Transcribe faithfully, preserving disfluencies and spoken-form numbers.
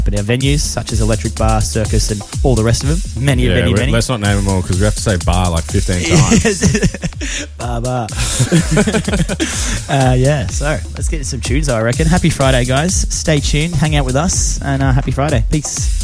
But our venues, such as Electric Bar, Circus, and all the rest of them, many, Yeah, many, many. let's not name them all because we have to say bar like fifteen times. bar, bar. uh, yeah, so let's get some tunes, I reckon. Happy Friday, guys. Stay tuned, hang out with us, and uh, happy Friday. Peace.